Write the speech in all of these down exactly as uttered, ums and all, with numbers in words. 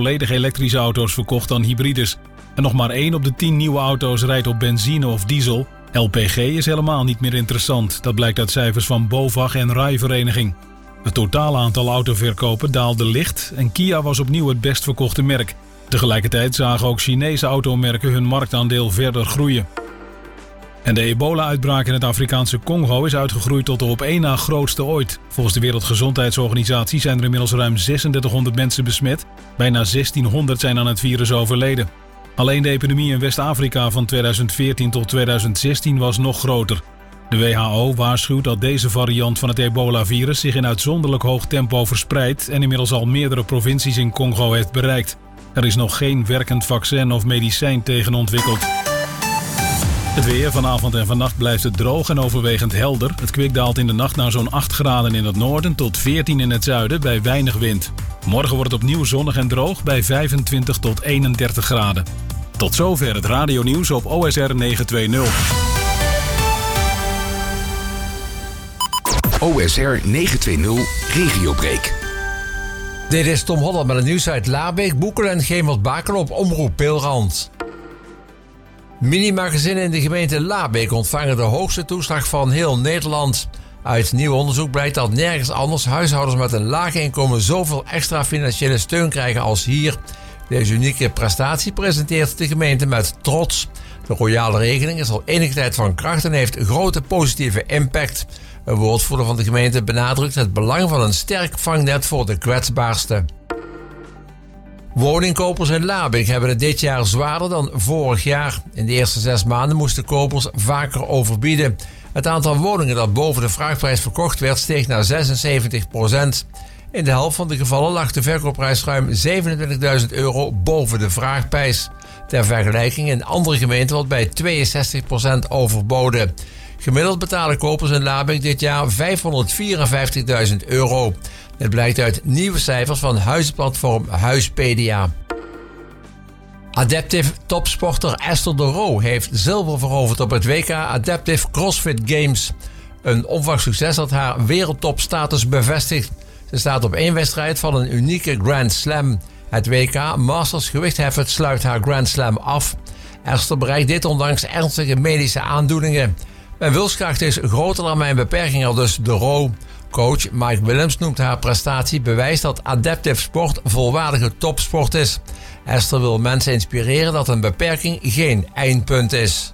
volledig elektrische auto's verkocht dan hybrides. En nog maar één op de tien nieuwe auto's rijdt op benzine of diesel. L P G is helemaal niet meer interessant. Dat blijkt uit cijfers van BOVAG en Rijvereniging. Het totale aantal autoverkopen daalde licht en Kia was opnieuw het best verkochte merk. Tegelijkertijd zagen ook Chinese automerken hun marktaandeel verder groeien. En de ebola-uitbraak in het Afrikaanse Congo is uitgegroeid tot de op één na grootste ooit. Volgens de Wereldgezondheidsorganisatie zijn er inmiddels ruim drieduizend mensen besmet. Bijna zestienhonderd zijn aan het virus overleden. Alleen de epidemie in West-Afrika van tweeduizend veertien tot tweeduizend zestien was nog groter. De W H O waarschuwt dat deze variant van het ebola-virus zich in uitzonderlijk hoog tempo verspreidt en inmiddels al meerdere provincies in Congo heeft bereikt. Er is nog geen werkend vaccin of medicijn tegen ontwikkeld. Het weer, vanavond en vannacht blijft het droog en overwegend helder. Het kwik daalt in de nacht naar zo'n acht graden in het noorden tot veertien in het zuiden bij weinig wind. Morgen wordt het opnieuw zonnig en droog bij vijfentwintig tot eenendertig graden. Tot zover het radionieuws op O S R negenhonderdtwintig. O S R negenhonderdtwintig Regiobreak. Dit is Tom Holland met het nieuws uit Laarbeek, Boekelen en Gemert-Bakel op Omroep Peelrand. Mini-magazinnen in de gemeente Laarbeek ontvangen de hoogste toeslag van heel Nederland. Uit nieuw onderzoek blijkt dat nergens anders huishoudens met een laag inkomen zoveel extra financiële steun krijgen als hier. Deze unieke prestatie presenteert de gemeente met trots. De royale regeling is al enige tijd van kracht en heeft grote positieve impact. Een woordvoerder van de gemeente benadrukt het belang van een sterk vangnet voor de kwetsbaarsten. Woningkopers in Laarbeek hebben het dit jaar zwaarder dan vorig jaar. In de eerste zes maanden moesten kopers vaker overbieden. Het aantal woningen dat boven de vraagprijs verkocht werd steeg naar zesenzeventig procent. In de helft van de gevallen lag de verkoopprijs ruim zevenentwintigduizend euro boven de vraagprijs. Ter vergelijking in andere gemeenten wordt bij tweeënzestig procent overboden. Gemiddeld betalen kopers in Laarbeek dit jaar vijfhonderdvierenvijftigduizend euro. Dit blijkt uit nieuwe cijfers van huizenplatform Huispedia. Adaptive topsporter Esther de Roo heeft zilver veroverd op het W K Adaptive CrossFit Games. Een onverwacht succes dat haar wereldtopstatus bevestigt. Ze staat op één wedstrijd van een unieke Grand Slam. Het W K Masters gewichtheffen sluit haar Grand Slam af. Esther bereikt dit ondanks ernstige medische aandoeningen. Mijn wilskracht is groter dan mijn beperking, al dus de Roo. Coach Mike Willems noemt haar prestatie bewijs dat adaptive sport volwaardige topsport is. Esther wil mensen inspireren dat een beperking geen eindpunt is.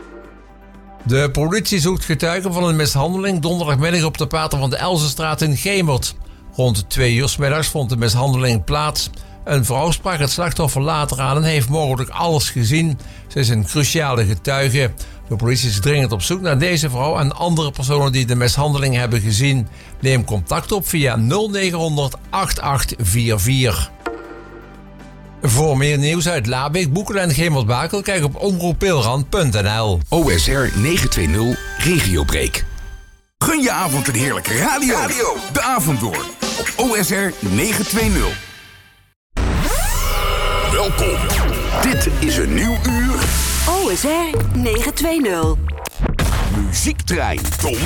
De politie zoekt getuigen van een mishandeling donderdagmiddag op de Pater van de Elzenstraat in Gemert. Rond twee uur 's middags vond de mishandeling plaats. Een vrouw sprak het slachtoffer later aan en heeft mogelijk alles gezien. Ze is een cruciale getuige. De politie is dringend op zoek naar deze vrouw en andere personen die de mishandeling hebben gezien. Neem contact op via nul negen acht acht vier vier. Voor meer nieuws uit Laarbeek, Boekelen en Gemert-Bakel kijk op omroep peelrand punt n l. O S R negenhonderdtwintig Regiobreak. Gun je avond een heerlijke radio. radio. De avond door op O S R negenhonderdtwintig. Welkom. Dit is een nieuw uur. O S R negenhonderdtwintig. Muziektrein. Tom